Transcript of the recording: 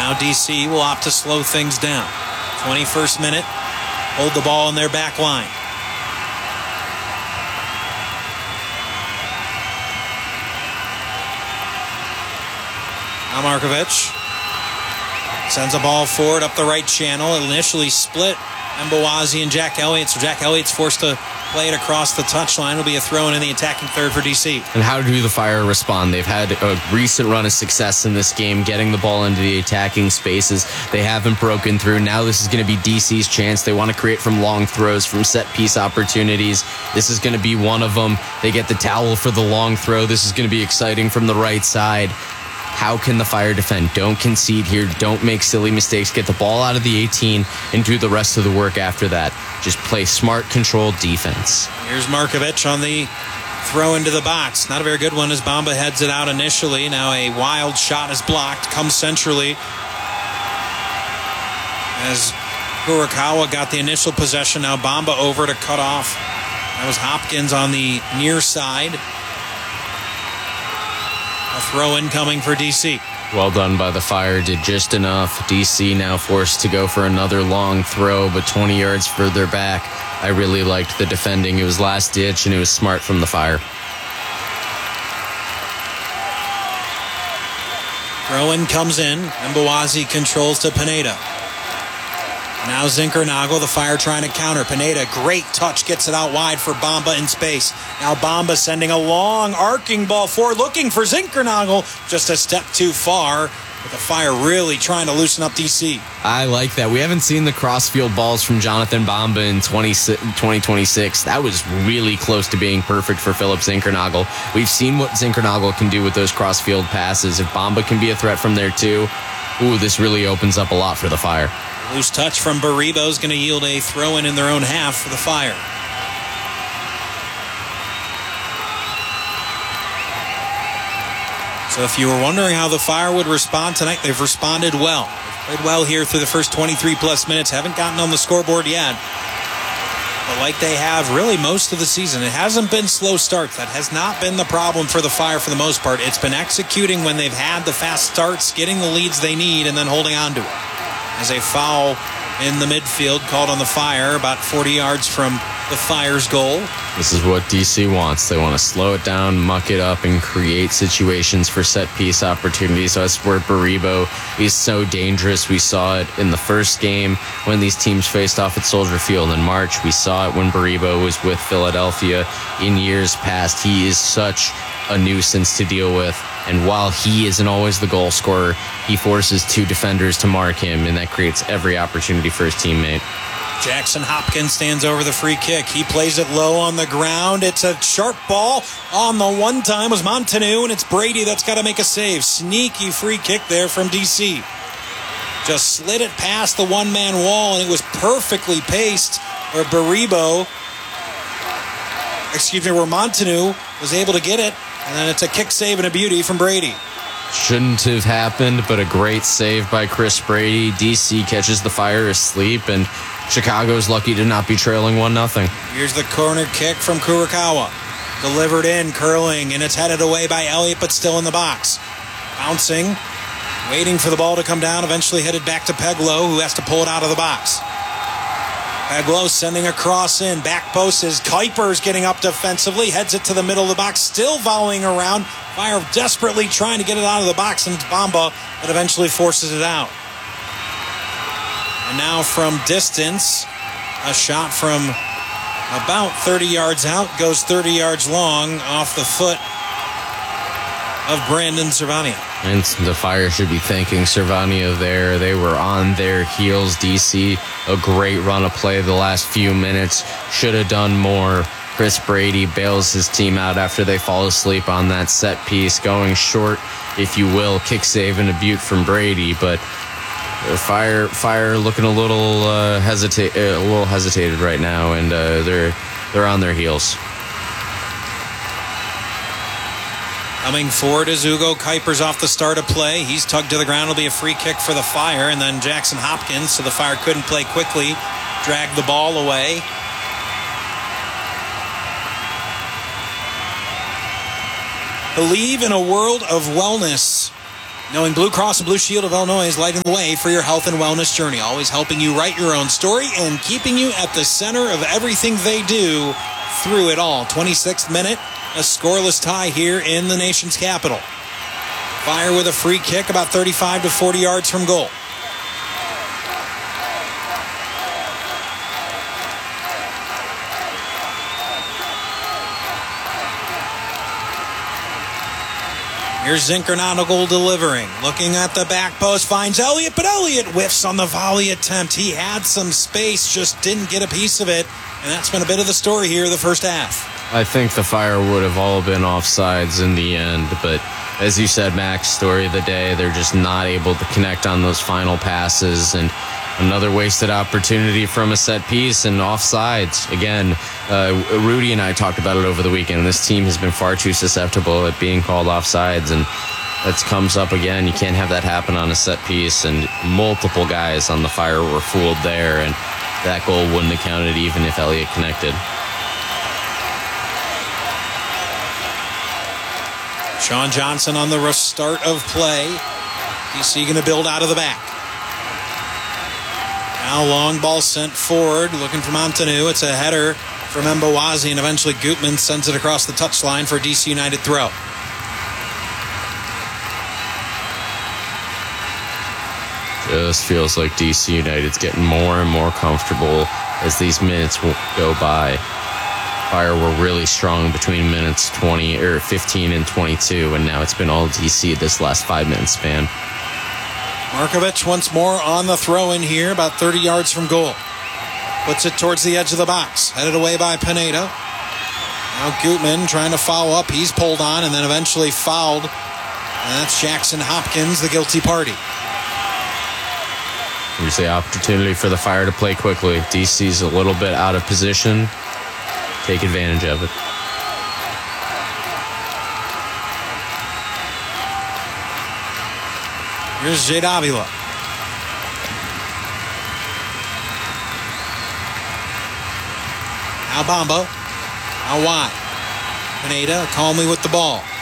Now DC will opt to slow things down. 21st minute, hold the ball in their back line. Now Markovic sends a ball forward up the right channel. It initially split Mbawazi and Jack Elliott, so Jack Elliott's forced to play it across the touchline. It'll be a throw-in the attacking third for DC. And how do the Fire respond? They've had a recent run of success in this game, getting the ball into the attacking spaces. They haven't broken through. Now this is going to be DC's chance. They want to create from long throws, from set-piece opportunities. This is going to be one of them. They get the towel for the long throw. This is going to be exciting from the right side. How can the Fire defend? Don't concede here. Don't make silly mistakes. Get the ball out of the 18 and do the rest of the work after that. Just play smart, controlled defense. Here's Markovic on the throw into the box. Not a very good one as Bamba heads it out initially. Now a wild shot is blocked. Comes centrally as Kurokawa got the initial possession. Now Bamba over to cut off. That was Hopkins on the near side. A throw in coming for DC. Well done by the Fire. Did just enough. DC now forced to go for another long throw, but 20 yards further back. I really liked the defending. It was last ditch, and it was smart from the Fire. Throw in comes in. Mbawazi controls to Pineda. Now Zinkernagel, the Fire trying to counter. Pineda, great touch, gets it out wide for Bamba in space. Now Bamba sending a long arcing ball forward, looking for Zinkernagel. Just a step too far, but the Fire really trying to loosen up DC. I like that. We haven't seen the crossfield balls from Jonathan Bamba in 2026. That was really close to being perfect for Philip Zinkernagel. We've seen what Zinkernagel can do with those crossfield passes. If Bamba can be a threat from there too, this really opens up a lot for the Fire. Loose touch from Baribo is going to yield a throw-in their own half for the Fire. So if you were wondering how the Fire would respond tonight, they've responded well. They've played well here through the first 23-plus minutes. Haven't gotten on the scoreboard yet. But like they have really most of the season, it hasn't been slow starts. That has not been the problem for the Fire for the most part. It's been executing when they've had the fast starts, getting the leads they need, and then holding on to it. As a foul in the midfield called on the Fire, about 40 yards from the Fire's goal. This is what DC wants. They want to slow it down, muck it up, and create situations for set-piece opportunities. So that's where Baribo is so dangerous. We saw it in the first game when these teams faced off at Soldier Field in March. We saw it when Baribo was with Philadelphia in years past. He is such a nuisance to deal with. And while he isn't always the goal scorer, he forces two defenders to mark him, and that creates every opportunity for his teammate. Jackson Hopkins stands over the free kick. He plays it low on the ground. It's a sharp ball. On the one time was Montanu, and it's Brady that's got to make a save. Sneaky free kick there from DC. Just slid it past the one-man wall, and it was perfectly paced where Montanu was able to get it. And then it's a kick save and a beauty from Brady. Shouldn't have happened, but a great save by Chris Brady. DC catches the Fire asleep, and Chicago's lucky to not be trailing 1-0. Here's the corner kick from Kurokawa. Delivered in, curling, and it's headed away by Elliott, but still in the box. Bouncing, waiting for the ball to come down, eventually headed back to Peglo, who has to pull it out of the box. Peglo sending a cross in. Back post is Kuipers getting up defensively. Heads it to the middle of the box. Still volleying around. Fire desperately trying to get it out of the box. And it's Bamba that eventually forces it out. And now from distance, a shot from about 30 yards out. Goes 30 yards long off the foot of Brandon Servania. And the Fire should be thanking Servania there. They were on their heels. DC, a great run of play the last few minutes. Should have done more. Chris Brady bails his team out after they fall asleep on that set piece. Going short, if you will. Kick save and a beaut from Brady. But Fire looking a little hesitated right now, and they're on their heels. Coming forward is Ugo Kuipers off the start of play. He's tugged to the ground. It'll be a free kick for the Fire. And then Jackson Hopkins, so the Fire couldn't play quickly, dragged the ball away. Believe in a world of wellness. Knowing Blue Cross and Blue Shield of Illinois is lighting the way for your health and wellness journey, always helping you write your own story and keeping you at the center of everything they do through it all. 26th minute, a scoreless tie here in the nation's capital. Fire with a free kick about 35 to 40 yards from goal. Here's Zinkernagle delivering. Looking at the back post, finds Elliott, but Elliott whiffs on the volley attempt. He had some space, just didn't get a piece of it. And that's been a bit of the story here the first half. I think the Fire would have all been offsides in the end, but as you said, Max, story of the day, they're just not able to connect on those final passes, and another wasted opportunity from a set piece and offsides. Again, Rudy and I talked about it over the weekend, and this team has been far too susceptible at being called offsides, and that comes up again. You can't have that happen on a set piece, and multiple guys on the Fire were fooled there, and that goal wouldn't have counted even if Elliott connected. Sean Johnson on the restart of play. DC going to build out of the back. Now long ball sent forward, looking for Montanu. It's a header from Mbawazi, and eventually Gutman sends it across the touchline for a DC United throw. Just feels like DC United's getting more and more comfortable as these minutes will go by. Fire were really strong between minutes 15 and 22, and now it's been all DC this last 5-minute span. Markovic once more on the throw-in here, about 30 yards from goal. Puts it towards the edge of the box. Headed away by Pineda. Now Gutman trying to follow up. He's pulled on and then eventually fouled. And that's Jackson Hopkins, the guilty party. Here's the opportunity for the Fire to play quickly. DC's a little bit out of position. Take advantage of it. Here's Jade Avila. Now Bombo. Now wide. Pineda calmly with the ball.